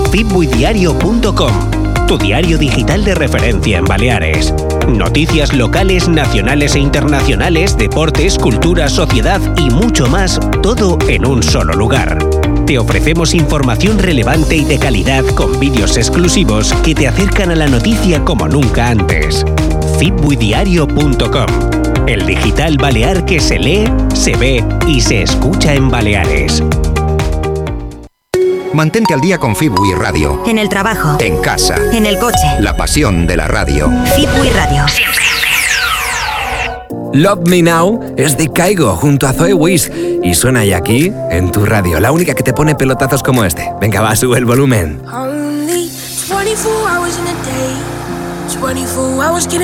fitbuidiario.com, tu diario digital de referencia en Baleares. Noticias locales, nacionales e internacionales, deportes, cultura, sociedad y mucho más, todo en un solo lugar. Te ofrecemos información relevante y de calidad con vídeos exclusivos que te acercan a la noticia como nunca antes. fitbuidiario.com, el digital balear que se lee, se ve y se escucha en Baleares. Mantente al día con Fitbui Radio. En el trabajo. En casa. En el coche. La pasión de la radio. Fitbui Radio. Siempre. Love Me Now es de Kygo junto a Zoe Wish y suena ya aquí en tu radio, la única que te pone pelotazos como este. Venga, va, sube el volumen. Only 24 hours in a day, 24 hours